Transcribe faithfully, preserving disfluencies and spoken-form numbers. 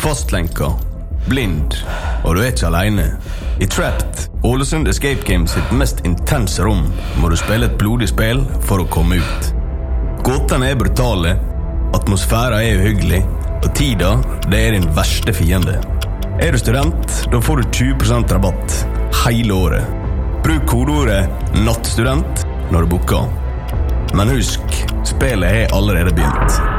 Fastlenka, blind, og du er ikke alene. I Trapped, Ålesund Escape Games sitt mest intense rom, må du spille et blodig spill for å komme ut. Gåtene er brutale, atmosfæren er uhyggelig, og tida, det er din verste fiende. Er du student, da får du tjue prosent rabatt hele året. Bruk kodeordet nattstudent når du booker. Men husk, spillet er allerede begynt.